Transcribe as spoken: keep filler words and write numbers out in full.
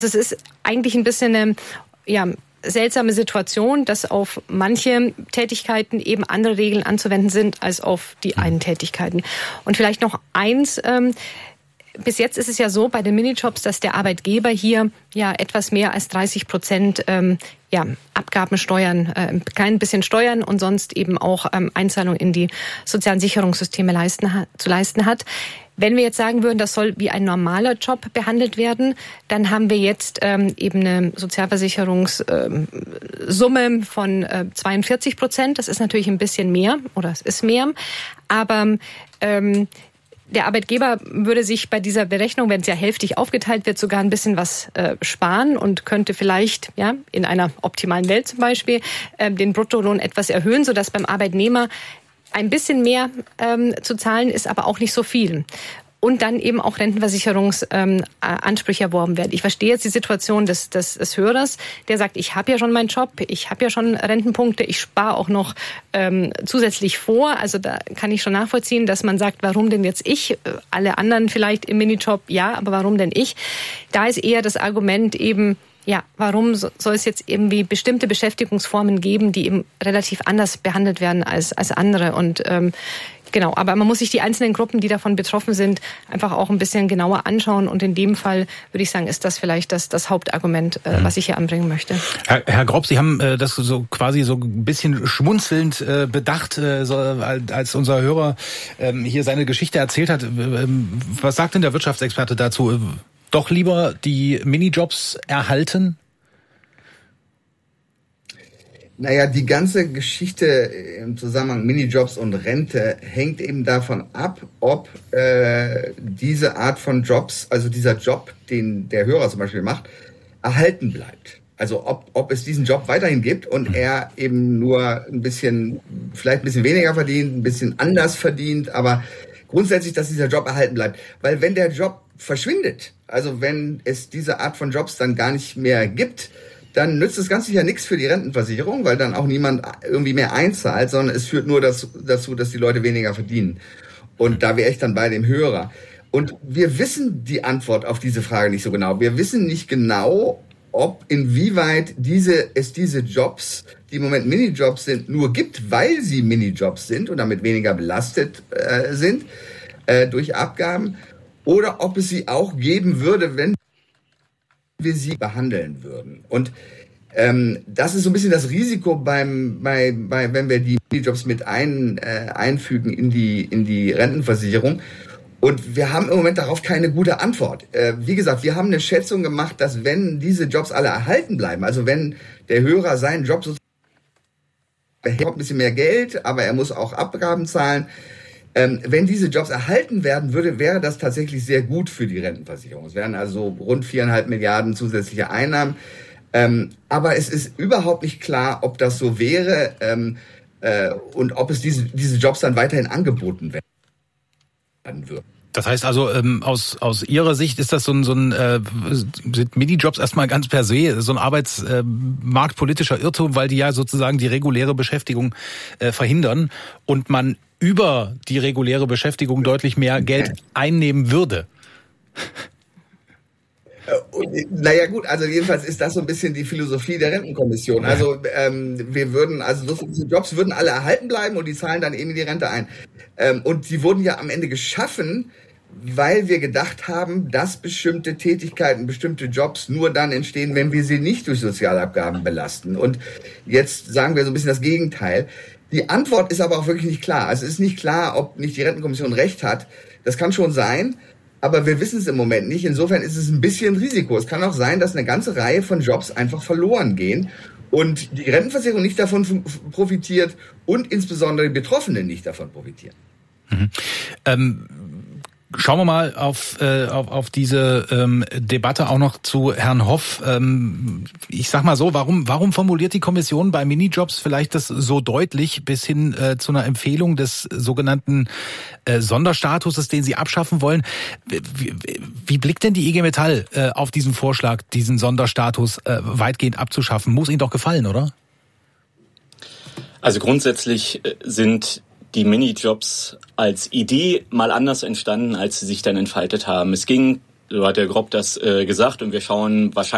Das ist eigentlich ein bisschen eine, ja, seltsame Situation, dass auf manche Tätigkeiten eben andere Regeln anzuwenden sind als auf die einen Tätigkeiten. Und vielleicht noch eins, ähm, bis jetzt ist es ja so bei den Minijobs, dass der Arbeitgeber hier ja etwas mehr als dreißig Prozent ähm, ja, Abgaben, Steuern, äh, ein klein bisschen Steuern und sonst eben auch ähm, Einzahlungen in die sozialen Sicherungssysteme leisten, ha- zu leisten hat. Wenn wir jetzt sagen würden, das soll wie ein normaler Job behandelt werden, dann haben wir jetzt ähm, eben eine Sozialversicherungssumme ähm, von äh, zweiundvierzig Prozent. Das ist natürlich ein bisschen mehr oder es ist mehr, aber ähm, der Arbeitgeber würde sich bei dieser Berechnung, wenn es ja hälftig aufgeteilt wird, sogar ein bisschen was äh, sparen und könnte vielleicht, ja, in einer optimalen Welt zum Beispiel, äh, den Bruttolohn etwas erhöhen, sodass beim Arbeitnehmer ein bisschen mehr ähm, zu zahlen ist, aber auch nicht so viel. Und dann eben auch Rentenversicherungsansprüche ähm, erworben werden. Ich verstehe jetzt die Situation des, des, des Hörers, der sagt, ich habe ja schon meinen Job, ich habe ja schon Rentenpunkte, ich spare auch noch ähm, zusätzlich vor. Also da kann ich schon nachvollziehen, dass man sagt, warum denn jetzt ich? Alle anderen vielleicht im Minijob, ja, aber warum denn ich? Da ist eher das Argument eben, ja, warum soll es jetzt irgendwie bestimmte Beschäftigungsformen geben, die eben relativ anders behandelt werden als, als andere? Und ähm, genau, aber man muss sich die einzelnen Gruppen, die davon betroffen sind, einfach auch ein bisschen genauer anschauen. Und in dem Fall würde ich sagen, ist das vielleicht das, das Hauptargument, äh, mhm. was ich hier anbringen möchte. Herr, Herr Grob, Sie haben äh, das so quasi so ein bisschen schmunzelnd äh, bedacht, äh, so, als unser Hörer äh, hier seine Geschichte erzählt hat. Äh, was sagt denn der Wirtschaftsexperte dazu? Doch lieber die Minijobs erhalten? Naja, die ganze Geschichte im Zusammenhang Minijobs und Rente hängt eben davon ab, ob äh, diese Art von Jobs, also dieser Job, den der Hörer zum Beispiel macht, erhalten bleibt. Also ob, ob es diesen Job weiterhin gibt und er eben nur ein bisschen, vielleicht ein bisschen weniger verdient, ein bisschen anders verdient, aber grundsätzlich, dass dieser Job erhalten bleibt. Weil wenn der Job verschwindet, also wenn es diese Art von Jobs dann gar nicht mehr gibt, dann nützt das Ganze ja nichts für die Rentenversicherung, weil dann auch niemand irgendwie mehr einzahlt, sondern es führt nur dazu, dazu, dass die Leute weniger verdienen. Und da wäre ich dann bei dem Hörer. Und wir wissen die Antwort auf diese Frage nicht so genau. Wir wissen nicht genau, ob inwieweit diese, es diese Jobs, die im Moment Minijobs sind, nur gibt, weil sie Minijobs sind und damit weniger belastet äh, sind äh, durch Abgaben, oder ob es sie auch geben würde, wenn wir sie behandeln würden. Und ähm, das ist so ein bisschen das Risiko beim, bei, bei, wenn wir die Minijobs mit ein, äh, einfügen in die, in die Rentenversicherung. Und wir haben im Moment darauf keine gute Antwort. Äh, wie gesagt, wir haben eine Schätzung gemacht, dass wenn diese Jobs alle erhalten bleiben, also wenn der Hörer seinen Job sozusagen, er bekommt ein bisschen mehr Geld, aber er muss auch Abgaben zahlen. Ähm, wenn diese Jobs erhalten werden würde, wäre das tatsächlich sehr gut für die Rentenversicherung. Es wären also rund viereinhalb Milliarden zusätzliche Einnahmen. Ähm, aber es ist überhaupt nicht klar, ob das so wäre ähm, äh, und ob es diese, diese Jobs dann weiterhin angeboten werden würden. Das heißt also, ähm, aus aus Ihrer Sicht ist das so ein, so ein äh, sind Minijobs erstmal ganz per se so ein arbeitsmarktpolitischer äh, Irrtum, weil die ja sozusagen die reguläre Beschäftigung äh, verhindern und man über die reguläre Beschäftigung deutlich mehr Geld einnehmen würde. Naja gut, also jedenfalls ist das so ein bisschen die Philosophie der Rentenkommission. Also ähm, wir würden, also diese Jobs würden alle erhalten bleiben und die zahlen dann eben in die Rente ein. Ähm, und die wurden ja am Ende geschaffen, weil wir gedacht haben, dass bestimmte Tätigkeiten, bestimmte Jobs nur dann entstehen, wenn wir sie nicht durch Sozialabgaben belasten. Und jetzt sagen wir so ein bisschen das Gegenteil. Die Antwort ist aber auch wirklich nicht klar. Also es ist nicht klar, ob nicht die Rentenkommission recht hat. Das kann schon sein. Aber wir wissen es im Moment nicht. Insofern ist es ein bisschen Risiko. Es kann auch sein, dass eine ganze Reihe von Jobs einfach verloren gehen und die Rentenversicherung nicht davon profitiert und insbesondere die Betroffenen nicht davon profitieren. Mhm. Ähm Schauen wir mal auf, äh, auf, auf diese ähm, Debatte auch noch zu Herrn Hoff. Ähm, ich sag mal so, warum, warum formuliert die Kommission bei Minijobs vielleicht das so deutlich bis hin äh, zu einer Empfehlung des sogenannten äh, Sonderstatuses, den sie abschaffen wollen? Wie, wie, wie blickt denn die I G Metall äh, auf diesen Vorschlag, diesen Sonderstatus äh, weitgehend abzuschaffen? Muss Ihnen doch gefallen, oder? Also grundsätzlich sind die Minijobs als Idee mal anders entstanden, als sie sich dann entfaltet haben. Es ging, so hat der Grob das äh, gesagt, und wir schauen wahrscheinlich